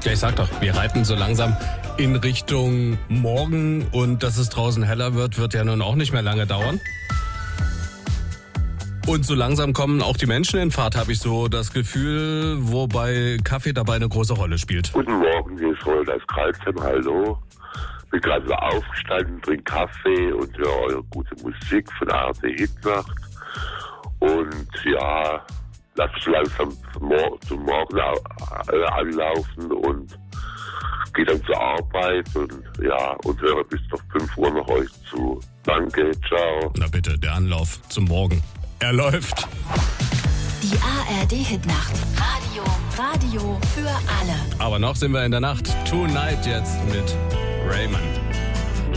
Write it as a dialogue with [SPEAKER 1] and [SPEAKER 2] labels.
[SPEAKER 1] Ja, ich sag doch, wir reiten so langsam in Richtung Morgen und dass es draußen heller wird ja nun auch nicht mehr lange dauern. Und so langsam kommen auch die Menschen in Fahrt, habe ich so das Gefühl, wobei Kaffee dabei eine große Rolle spielt.
[SPEAKER 2] Guten Morgen, hier ist Roland aus Karlsheim, hallo. Bin gerade so aufgestanden, trinke Kaffee und höre eure gute Musik von ARD Hitnacht. Und ja, lasst so langsam zum Morgen anlaufen und gehe dann zur Arbeit und höre bis auf 5 Uhr noch euch zu. Danke, ciao.
[SPEAKER 1] Na bitte, der Anlauf zum Morgen. Er läuft.
[SPEAKER 3] Die ARD Hitnacht. Radio für alle.
[SPEAKER 1] Aber noch sind wir in der Nacht. Tonight jetzt mit Raymond.